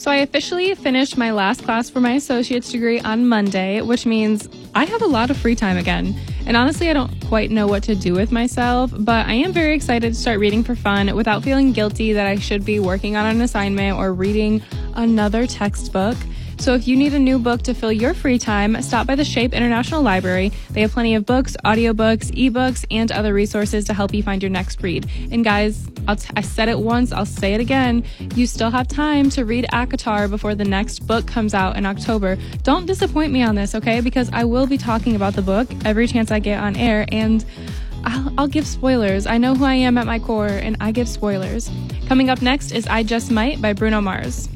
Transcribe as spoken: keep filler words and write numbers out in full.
So I officially finished my last class for my associate's degree on Monday, which means I have a lot of free time again. And honestly, I don't quite know what to do with myself, but I am very excited to start reading for fun without feeling guilty that I should be working on an assignment or reading another textbook. So if you need a new book to fill your free time, stop by the Shape International Library. They have plenty of books, audiobooks, ebooks, and other resources to help you find your next read. And guys, I'll t- I said it once, I'll say it again. You still have time to read ACOTAR before the next book comes out in October. Don't disappoint me on this, okay? Because I will be talking about the book every chance I get on air, and I'll, I'll give spoilers. I know who I am at my core, and I give spoilers. Coming up next is I Just Might by Bruno Mars.